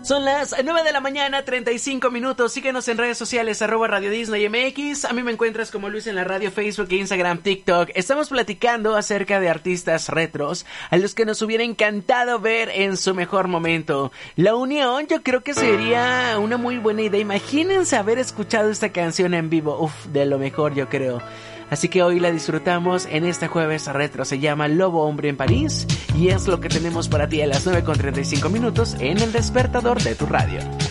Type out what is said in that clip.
Son las 9 de la mañana, 35 minutos. Síguenos en redes sociales, @Radio Disney MX. A mí me encuentras como Luis en la radio, Facebook, Instagram, TikTok. Estamos platicando acerca de artistas retros a los que nos hubiera encantado ver en su mejor momento. La unión, yo creo que sería una muy buena idea. Imagínense haber escuchado esta canción en vivo. Uf, de lo mejor, yo creo. Así que hoy la disfrutamos en este jueves retro. Se llama Lobo Hombre en París y es lo que tenemos para ti a las 9:35 minutos en El Despertador de tu radio.